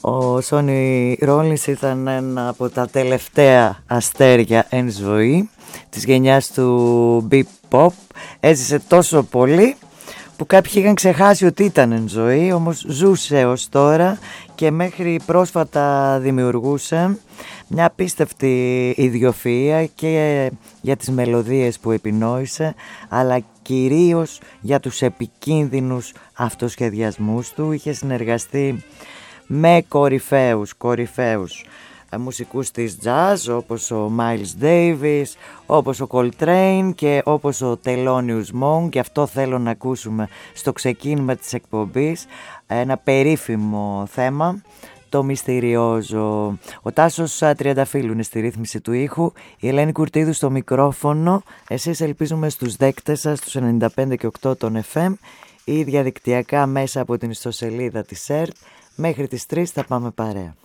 Ο Sonny Rollins ήταν ένα από τα τελευταία αστέρια εν ζωή της γενιάς του Bebop. Έζησε τόσο πολύ που κάποιοι είχαν ξεχάσει ότι ήταν εν ζωή, όμως ζούσε ως τώρα και μέχρι πρόσφατα δημιουργούσε μια απίστευτη ιδιοφυΐα και για τις μελωδίες που επινόησε, αλλά κυρίως για τους επικίνδυνους αυτοσχεδιασμούς του. Είχε συνεργαστεί με κορυφαίους μουσικούς της jazz, όπως ο Miles Davis, όπως ο Coltrane και όπως ο Thelonious Monk, και αυτό θέλω να ακούσουμε στο ξεκίνημα της εκπομπής, ένα περίφημο θέμα, το μυστηριόζο. Ο Τάσος Τριανταφύλου είναι στη ρύθμιση του ήχου, η Ελένη Κουρτίδου στο μικρόφωνο. Εσείς ελπίζουμε στους δέκτες σας, στους 95 και 8 των FM ή διαδικτυακά μέσα από την ιστοσελίδα της ΕΡΤ. Μέχρι τις 3 θα πάμε παρέα.